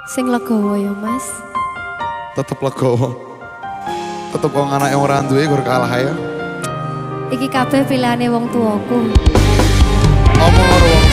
Sing legowo ya Mas. Tetep legowo. Tetep wong anak yang ora duwe gur kalah ya. Iki kabeh pilihane wong tuaku. Omong karo wong